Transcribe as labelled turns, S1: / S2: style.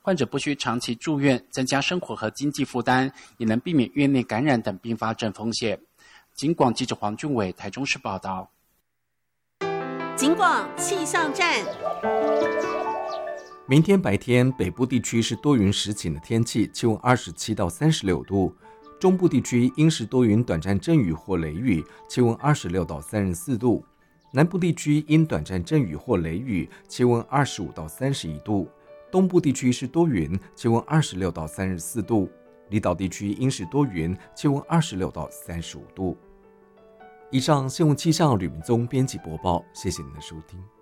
S1: 患者不需长期住院，增加生活和经济负担，也能避免院内感染等并发症风险。警广记者黄俊伟台中市报道。
S2: 警广气象站。
S3: 明天白天北部地区是多云时晴的天气，气温27到36度；中部地区阴时多云，短暂阵雨或雷雨，气温26到34度；南部地区因短暂阵雨或雷雨，气温25到31度；东部地区是多云，气温26到34度；离岛地区阴时多云，气温26到35度。以上新闻气象吕明宗编辑播报，谢谢您的收听。